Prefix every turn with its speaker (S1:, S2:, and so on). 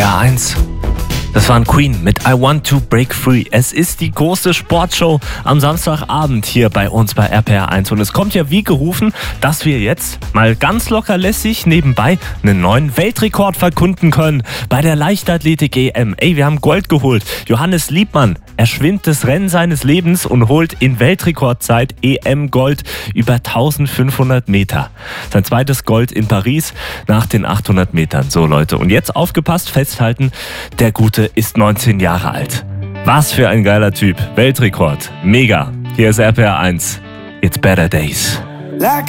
S1: RPR 1. Das waren Queen mit I Want to Break Free. Es ist die große Sportshow am Samstagabend hier bei uns bei RPR 1. Und es kommt ja wie gerufen, dass wir jetzt mal ganz locker lässig nebenbei einen neuen Weltrekord verkünden können bei der Leichtathletik-EM. Wir haben Gold geholt. Johannes Liebmann, er schwimmt das Rennen seines Lebens und holt in Weltrekordzeit EM-Gold über 1500 Meter. Sein zweites Gold in Paris nach den 800 Metern. So Leute, und jetzt aufgepasst, festhalten, der Gute ist 19 Jahre alt. Was für ein geiler Typ. Weltrekord. Mega. Hier ist RPR 1. It's better days.
S2: Like